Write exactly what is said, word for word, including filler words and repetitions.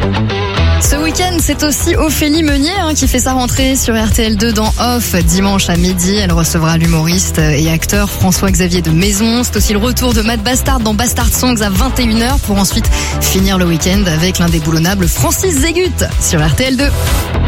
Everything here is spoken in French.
Ce week-end, c'est aussi Ophélie Meunier hein, qui fait sa rentrée sur R T L deux dans Off. Dimanche à midi, elle recevra l'humoriste et acteur François-Xavier de Maison. C'est aussi le retour de Matt Bastard dans Bastard Songs à vingt et une heures pour ensuite finir le week-end avec l'indéboulonnable Francis Zégut sur R T L deux.